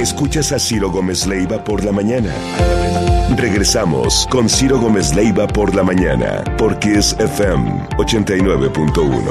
Escuchas a Ciro Gómez Leiva por la mañana. Regresamos con Ciro Gómez Leiva por la mañana por Kiss FM 89.1.